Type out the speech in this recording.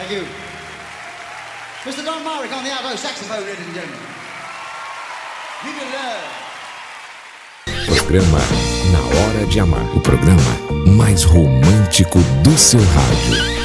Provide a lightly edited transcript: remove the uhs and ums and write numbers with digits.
Thank you. Mr. Don Marek on the alto saxophone, ladies and gentlemen. Give me love. Programa Na Hora de Amar. O programa mais romântico do seu rádio.